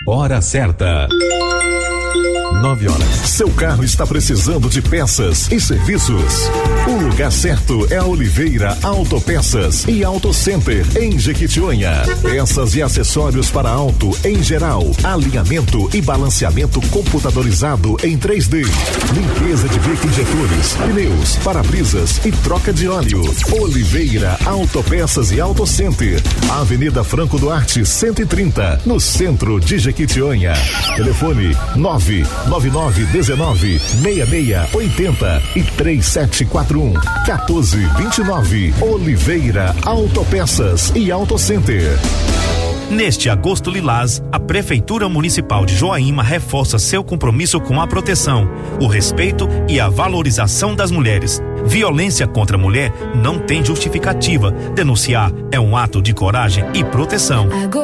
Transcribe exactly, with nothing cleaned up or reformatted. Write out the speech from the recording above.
Hora certa. Nove horas. Seu carro está precisando de peças e serviços? O lugar certo é a Oliveira Autopeças e Auto Center em Jequitinhonha. Peças e acessórios para auto em geral, alinhamento e balanceamento computadorizado em três D, limpeza de bico injetores, pneus, para-brisas e troca de óleo. Oliveira Autopeças e Auto Center, Avenida Franco Duarte cento e trinta, no centro de Jequitinhonha. Telefone nove nove nove um nove seis seis oito zero e três sete quatro um um quatro dois nove. Oliveira Autopeças e Auto Center. Neste agosto lilás, a Prefeitura Municipal de Joaíma reforça seu compromisso com a proteção, o respeito e a valorização das mulheres. Violência contra a mulher não tem justificativa. Denunciar é um ato de coragem e proteção.